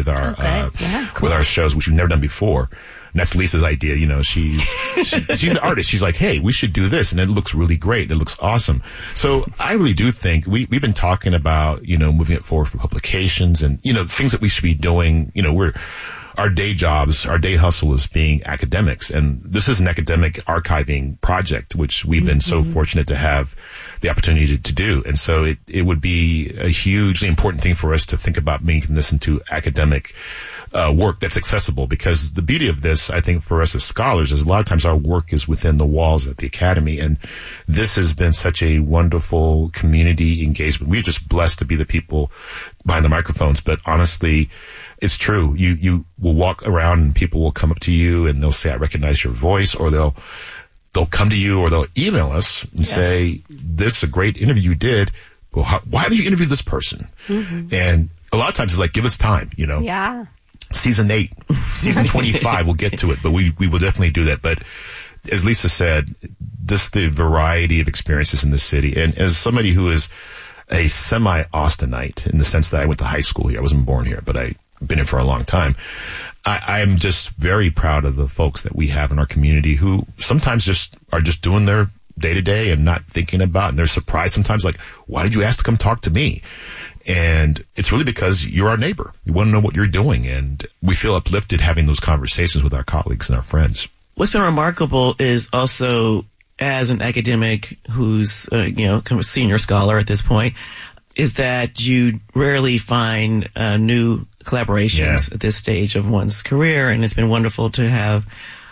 with our with our shows, which we've never done before. And that's Lisa's idea. You know, she's an artist. She's like, hey, we should do this. And it looks really great. It looks awesome. So I really do think we've been talking about, you know, moving it forward for publications and, you know, things that we should be doing. You know, our day jobs, our day hustle is being academics. And this is an academic archiving project, which we've been so fortunate to have the opportunity to do. And so it would be a hugely important thing for us to think about making this into academic work that's accessible, because the beauty of this, I think, for us as scholars is a lot of times our work is within the walls at the Academy, and this has been such a wonderful community engagement. We're just blessed to be the people behind the microphones, but honestly, it's true. You will walk around and people will come up to you and they'll say, I recognize your voice, or they'll come to you or they'll email us and say, this is a great interview you did. Well, why did you interview this person? And a lot of times it's like, give us time, you know? Yeah. Season 8, season 25, we'll get to it, but we will definitely do that. But as Lisa said, just the variety of experiences in this city. And as somebody who is a semi-Austinite, in the sense that I went to high school here, I wasn't born here, but I've been here for a long time, I'm just very proud of the folks that we have in our community who sometimes are just doing their day-to-day and not thinking about, and they're surprised sometimes, like, why did you ask to come talk to me? And it's really because you're our neighbor. You want to know what you're doing, and we feel uplifted having those conversations with our colleagues and our friends. What's been remarkable is also, as an academic who's, kind of a senior scholar at this point, is that you rarely find new collaborations at this stage of one's career, and it's been wonderful to have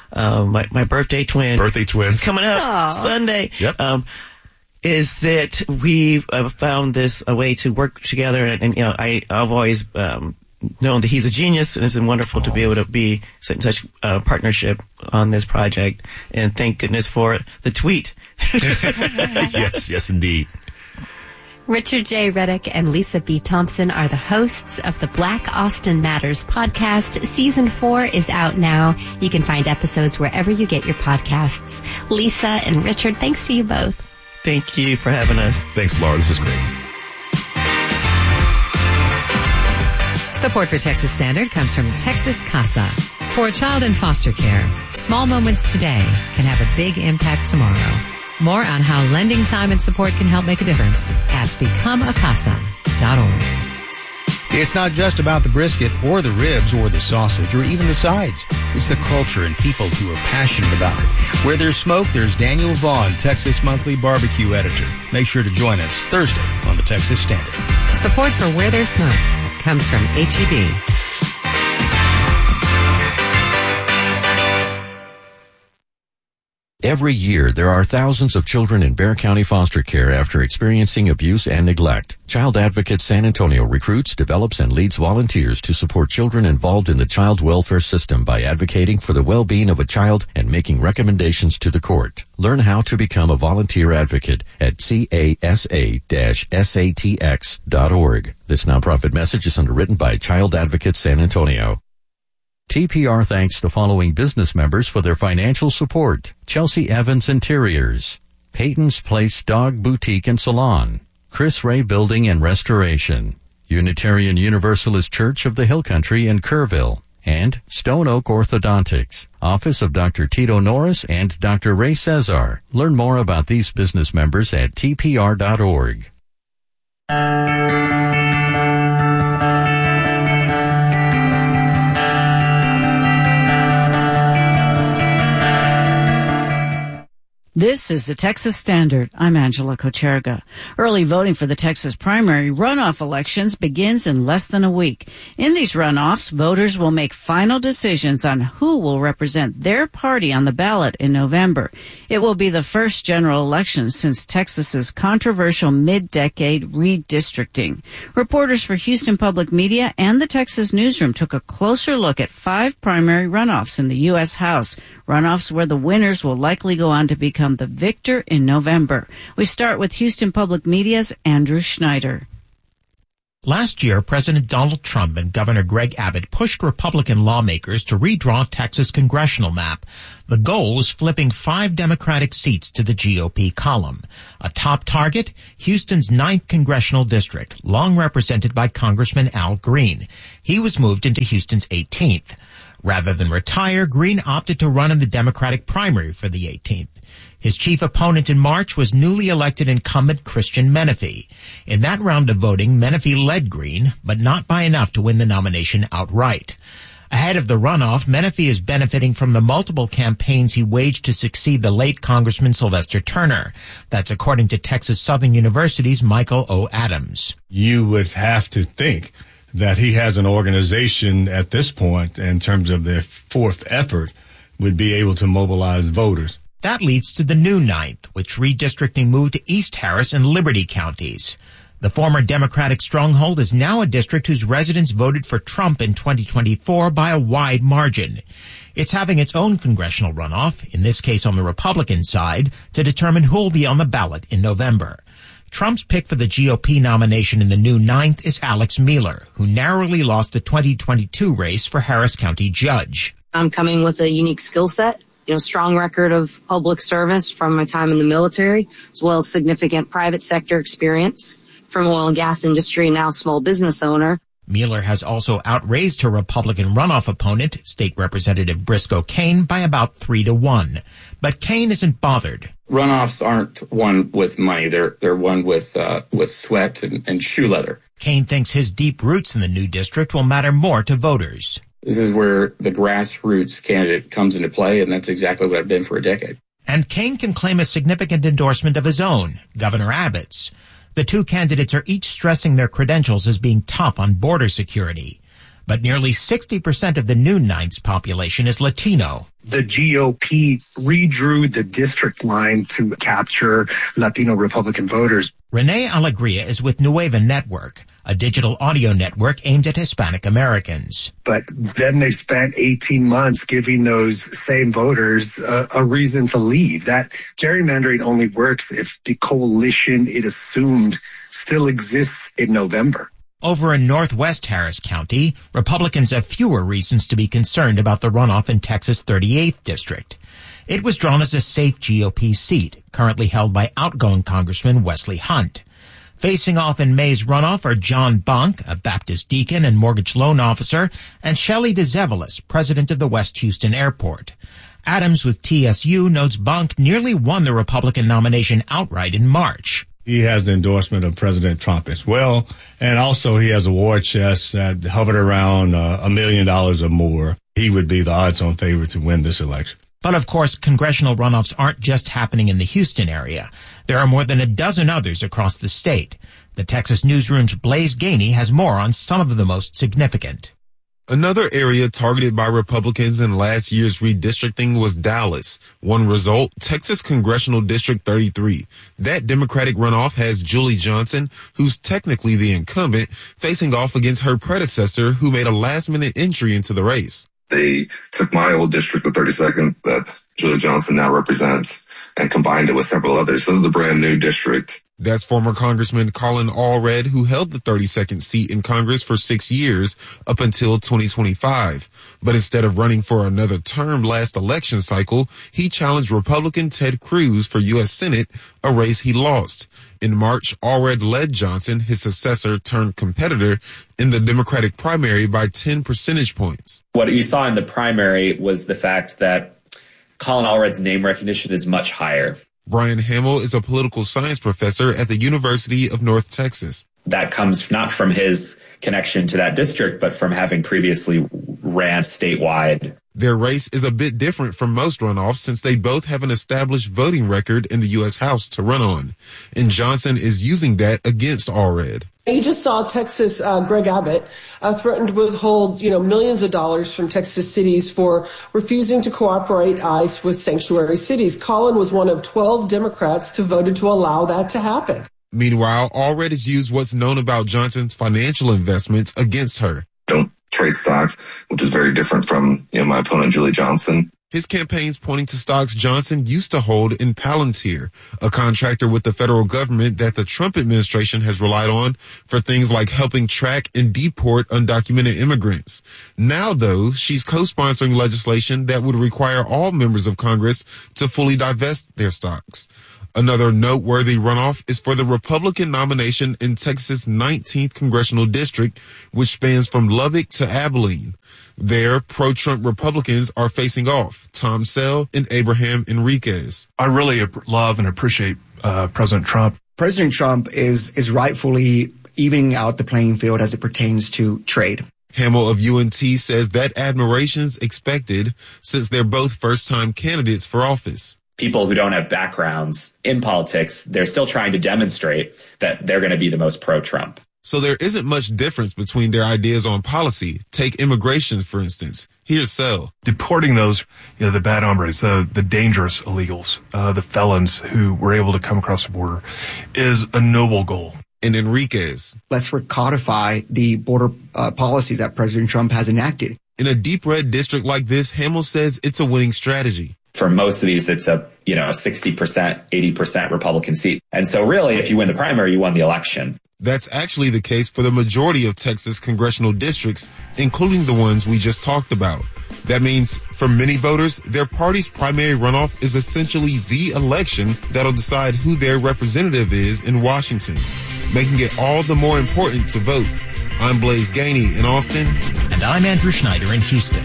my birthday twins coming up Sunday. Yep. Is that we've found this a way to work together, and I've always known that he's a genius, and it's been wonderful to be able to be in such partnership on this project. And thank goodness for the tweet. Yes, indeed. Richard J. Reddick and Lisa B. Thompson are the hosts of the Black Austin Matters podcast. Season 4 is out now. You can find episodes wherever you get your podcasts. Lisa and Richard, thanks to you both. Thank you for having us. Thanks, Laura. This is great. Support for Texas Standard comes from Texas CASA. For a child in foster care, small moments today can have a big impact tomorrow. More on how lending time and support can help make a difference at becomeacasa.org. It's not just about the brisket or the ribs or the sausage or even the sides. It's the culture and people who are passionate about it. Where there's smoke, there's Daniel Vaughn, Texas Monthly Barbecue Editor. Make sure to join us Thursday on the Texas Standard. Support for Where There's Smoke comes from HEB. Every year, there are thousands of children in Bexar County foster care after experiencing abuse and neglect. Child Advocate San Antonio recruits, develops, and leads volunteers to support children involved in the child welfare system by advocating for the well-being of a child and making recommendations to the court. Learn how to become a volunteer advocate at casa-satx.org. This nonprofit message is underwritten by Child Advocate San Antonio. TPR thanks the following business members for their financial support: Chelsea Evans Interiors, Peyton's Place Dog Boutique and Salon, Chris Ray Building and Restoration, Unitarian Universalist Church of the Hill Country in Kerrville, and Stone Oak Orthodontics, Office of Dr. Tito Norris and Dr. Ray Cesar. Learn more about these business members at tpr.org. This is the Texas Standard. I'm Angela Kocherga. Early voting for the Texas primary runoff elections begins in less than a week. In these runoffs, voters will make final decisions on who will represent their party on the ballot in November. It will be the first general election since Texas's controversial mid-decade redistricting. Reporters for Houston Public Media and the Texas Newsroom took a closer look at 5 primary runoffs in the U.S. House, runoffs where the winners will likely go on to become the victor in November. We start with Houston Public Media's Andrew Schneider. Last year, President Donald Trump and Governor Greg Abbott pushed Republican lawmakers to redraw Texas' congressional map. The goal was flipping 5 Democratic seats to the GOP column. A top target, Houston's 9th congressional district, long represented by Congressman Al Green. He was moved into Houston's 18th. Rather than retire, Green opted to run in the Democratic primary for the 18th. His chief opponent in March was newly elected incumbent Christian Menefee. In that round of voting, Menefee led Green, but not by enough to win the nomination outright. Ahead of the runoff, Menefee is benefiting from the multiple campaigns he waged to succeed the late Congressman Sylvester Turner. That's according to Texas Southern University's Michael O. Adams. You would have to think that he has an organization at this point, in terms of their fourth effort, would be able to mobilize voters. That leads to the new 9th, which redistricting moved to East Harris and Liberty counties. The former Democratic stronghold is now a district whose residents voted for Trump in 2024 by a wide margin. It's having its own congressional runoff, in this case on the Republican side, to determine who will be on the ballot in November. Trump's pick for the GOP nomination in the new 9th is Alex Mueller, who narrowly lost the 2022 race for Harris County judge. I'm coming with a unique skill set. Strong record of public service from my time in the military, as well as significant private sector experience from oil and gas industry, now small business owner. Mueller has also outraised her Republican runoff opponent, State Representative Briscoe Cain, by about 3-1. But Cain isn't bothered. Runoffs aren't won with money. They're won with sweat and shoe leather. Cain thinks his deep roots in the new district will matter more to voters. This is where the grassroots candidate comes into play, and that's exactly what I've been for a decade. And Cain can claim a significant endorsement of his own, Governor Abbott's. The two candidates are each stressing their credentials as being tough on border security. But nearly 60% of the new 9th's population is Latino. The GOP redrew the district line to capture Latino Republican voters. Renee Alegria is with Nueva Network, a digital audio network aimed at Hispanic Americans. But then they spent 18 months giving those same voters a reason to leave. That gerrymandering only works if the coalition it assumed still exists in November. Over in northwest Harris County, Republicans have fewer reasons to be concerned about the runoff in Texas' 38th district. It was drawn as a safe GOP seat, currently held by outgoing Congressman Wesley Hunt. Facing off in May's runoff are John Bunk, a Baptist deacon and mortgage loan officer, and Shelley DeZevelis, president of the West Houston Airport. Adams with TSU notes Bunk nearly won the Republican nomination outright in March. He has the endorsement of President Trump as well, and also he has a war chest that hovered around $1 million or more. He would be the odds-on favorite to win this election. But of course, congressional runoffs aren't just happening in the Houston area. There are more than a dozen others across the state. The Texas Newsroom's Blaze Gainey has more on some of the most significant. Another area targeted by Republicans in last year's redistricting was Dallas. One result, Texas Congressional District 33. That Democratic runoff has Julie Johnson, who's technically the incumbent, facing off against her predecessor, who made a last-minute entry into the race. They took my old district, the 32nd, that Julie Johnson now represents, and combined it with several others. So this is a brand new district. That's former Congressman Colin Allred, who held the 32nd seat in Congress for 6 years up until 2025. But instead of running for another term last election cycle, he challenged Republican Ted Cruz for U.S. Senate, a race he lost. In March, Allred led Johnson, his successor turned competitor, in the Democratic primary by 10 percentage points. What you saw in the primary was the fact that Colin Allred's name recognition is much higher. Brian Hamill is a political science professor at the University of North Texas. That comes not from his connection to that district, but from having previously ran statewide. Their race is a bit different from most runoffs since they both have an established voting record in the U.S. House to run on. And Johnson is using that against Allred. You just saw Texas, Greg Abbott threatened to withhold, millions of dollars from Texas cities for refusing to cooperate ICE with sanctuary cities. Colin was one of 12 Democrats who voted to allow that to happen. Meanwhile, Allred has used what's known about Johnson's financial investments against her. Don't trade stocks, which is very different from, my opponent, Julie Johnson. His campaign's pointing to stocks Johnson used to hold in Palantir, a contractor with the federal government that the Trump administration has relied on for things like helping track and deport undocumented immigrants. Now, though, she's co-sponsoring legislation that would require all members of Congress to fully divest their stocks. Another noteworthy runoff is for the Republican nomination in Texas' 19th congressional district, which spans from Lubbock to Abilene. There, pro-Trump Republicans are facing off, Tom Sell and Abraham Enriquez. I really love and appreciate President Trump. President Trump is rightfully evening out the playing field as it pertains to trade. Hamill of UNT says that admiration's expected since they're both first-time candidates for office. People who don't have backgrounds in politics, they're still trying to demonstrate that they're going to be the most pro-Trump. So there isn't much difference between their ideas on policy. Take immigration, for instance. Here's Sell. Deporting those, the bad hombres, the dangerous illegals, the felons who were able to come across the border is a noble goal. And Enriquez. Let's recodify the border policies that President Trump has enacted. In a deep red district like this, Hamill says it's a winning strategy. For most of these, it's a 60%, 80% Republican seat. And so really, if you win the primary, you won the election. That's actually the case for the majority of Texas congressional districts, including the ones we just talked about. That means for many voters, their party's primary runoff is essentially the election that'll decide who their representative is in Washington, making it all the more important to vote. I'm Blaze Gainey in Austin. And I'm Andrew Schneider in Houston.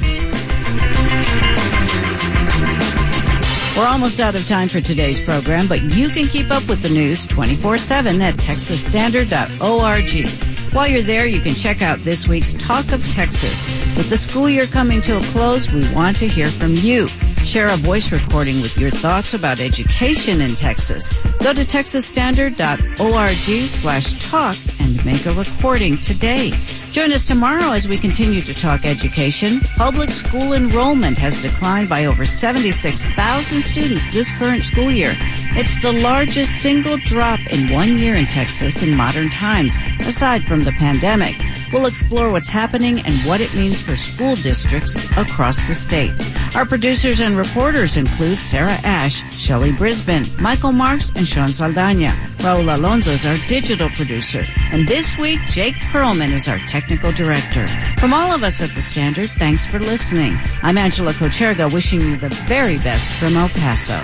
We're almost out of time for today's program, but you can keep up with the news 24/7 at texasstandard.org. While you're there, you can check out this week's Talk of Texas. With the school year coming to a close, we want to hear from you. Share a voice recording with your thoughts about education in Texas. Go to texasstandard.org/talk and make a recording today. Join us tomorrow as we continue to talk education. Public school enrollment has declined by over 76,000 students this current school year. It's the largest single drop in 1 year in Texas in modern times, aside from the pandemic. We'll explore what's happening and what it means for school districts across the state. Our producers and reporters include Sarah Ash, Shelley Brisbane, Michael Marks, and Sean Saldana. Raul Alonso is our digital producer. And this week, Jake Perlman is our technical director. From all of us at The Standard, thanks for listening. I'm Angela Kocherga, wishing you the very best from El Paso.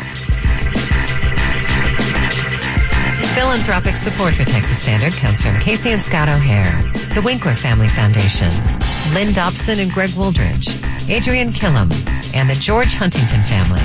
Philanthropic support for Texas Standard comes from Casey and Scott O'Hare, the Winkler Family Foundation, Lynn Dobson and Greg Wooldridge, Adrian Killam, and the George Huntington family.